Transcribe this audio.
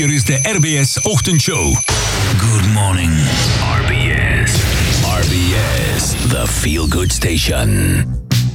Hier is de RBS Ochtendshow. Good morning, RBS. RBS, the feel good station.